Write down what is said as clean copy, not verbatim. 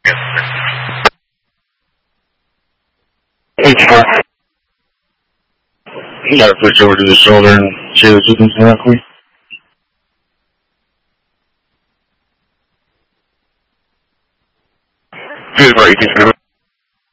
H4. You gotta push over to the shoulder and share the systems real quick. Good, right,